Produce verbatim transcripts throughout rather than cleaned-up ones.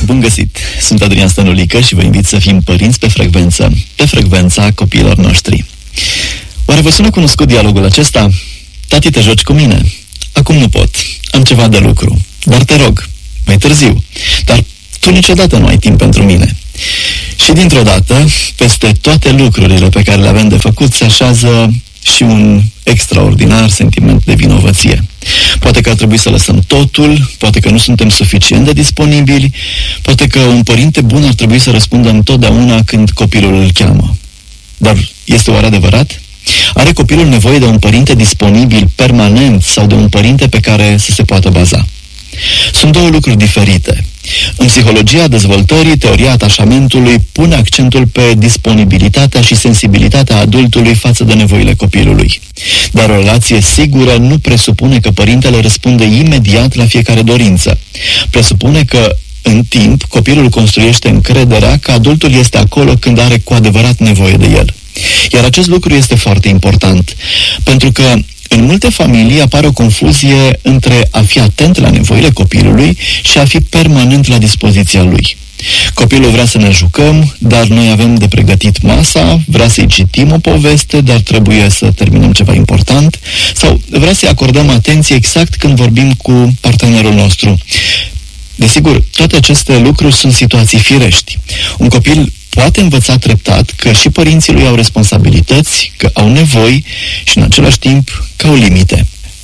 Bun găsit! Sunt Adrian Stănulică și vă invit să fim părinți pe frecvență, pe frecvența copiilor noștri. Oare vă sună cunoscut dialogul acesta? Tati, te joci cu mine? Acum nu pot, am ceva de lucru, dar te rog, mai târziu, dar tu niciodată nu ai timp pentru mine. Și dintr-o dată, peste toate lucrurile pe care le avem de făcut, se așează și un extraordinar sentiment de vinovăție. Poate că ar trebui să lăsăm totul, poate că nu suntem suficient de disponibili, poate că un părinte bun ar trebui să răspundă întotdeauna când copilul îl cheamă. Dar este oare adevărat? Are copilul nevoie de un părinte disponibil permanent sau de un părinte pe care să se poată baza? Sunt două lucruri diferite. În psihologia dezvoltării, teoria atașamentului pune accentul pe disponibilitatea și sensibilitatea adultului față de nevoile copilului. Dar o relație sigură nu presupune că părintele răspunde imediat la fiecare dorință. Presupune că, în timp, copilul construiește încrederea că adultul este acolo când are cu adevărat nevoie de el. Iar acest lucru este foarte important, pentru că în multe familii apare o confuzie între a fi atent la nevoile copilului și a fi permanent la dispoziția lui. Copilul vrea să ne jucăm, dar noi avem de pregătit masa, vrea să-i citim o poveste, dar trebuie să terminăm ceva important, sau vrea să-i acordăm atenție exact când vorbim cu partenerul nostru. Desigur, toate aceste lucruri sunt situații firești. Un copil poate învăța treptat că și părinții lui au responsabilități, că au nevoi și în același timp că au limite.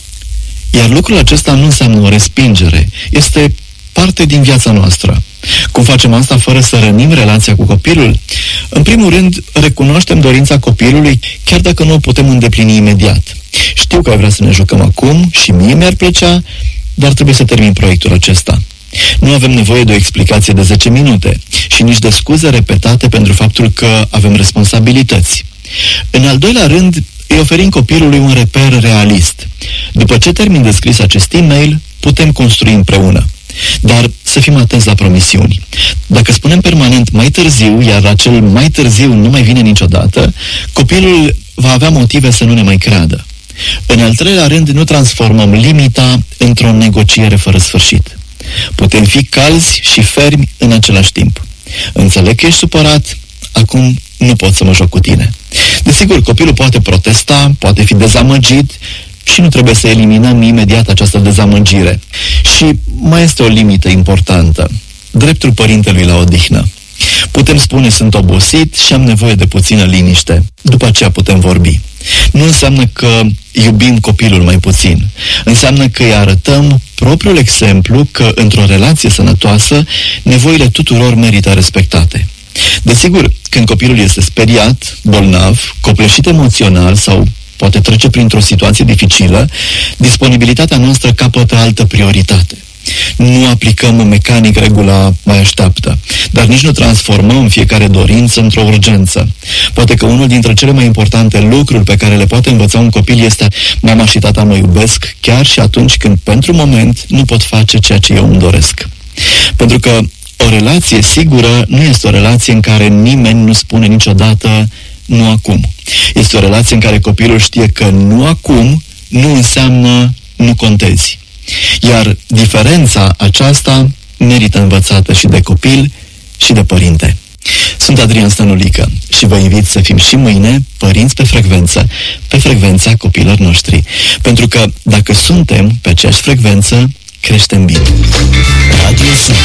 Iar lucrul acesta nu înseamnă o respingere, este parte din viața noastră. Cum facem asta fără să rănim relația cu copilul? În primul rând, recunoaștem dorința copilului, chiar dacă nu o putem îndeplini imediat. Știu că ai vrea să ne jucăm acum și mie mi-ar plăcea, dar trebuie să termin proiectul acesta. Nu avem nevoie de o explicație de zece minute și nici de scuze repetate pentru faptul că avem responsabilități. În al doilea rând, îi oferim copilului un reper realist. După ce termin de scris acest e-mail, putem construi împreună. Dar să fim atenți la promisiuni. Dacă spunem permanent mai târziu, iar acel mai târziu nu mai vine niciodată, copilul va avea motive să nu ne mai creadă. În al treilea rând, nu transformăm limita într-o negociere fără sfârșit. Putem fi calzi și fermi în același timp. Înțeleg că ești supărat, acum nu pot să mă joc cu tine. Desigur, copilul poate protesta, poate fi dezamăgit și nu trebuie să eliminăm imediat această dezamăgire. Și mai este o limită importantă, dreptul părintelui la odihnă. Putem spune sunt obosit și am nevoie de puțină liniște. După aceea putem vorbi. Nu înseamnă că iubim copilul mai puțin. Înseamnă că îi arătăm propriul exemplu că într-o relație sănătoasă nevoile tuturor merită respectate. Desigur, când copilul este speriat, bolnav, copleșit emoțional sau poate trece printr-o situație dificilă, disponibilitatea noastră capătă altă prioritate. Nu aplicăm mecanic regula mai așteaptă, dar nici nu transformăm fiecare dorință într-o urgență. Poate că unul dintre cele mai importante lucruri pe care le poate învăța un copil este: mama și tata mă iubesc chiar și atunci când pentru moment nu pot face ceea ce eu îmi doresc. Pentru că o relație sigură nu este o relație în care nimeni nu spune niciodată nu acum. Este o relație în care copilul știe că nu acum nu înseamnă nu contezi. Iar diferența aceasta merită învățată și de copil și de părinte. Sunt Adrian Stănulică și vă invit să fim și mâine părinți pe frecvență, pe frecvența copiilor noștri. Pentru că dacă suntem pe aceeași frecvență, creștem bine. Radio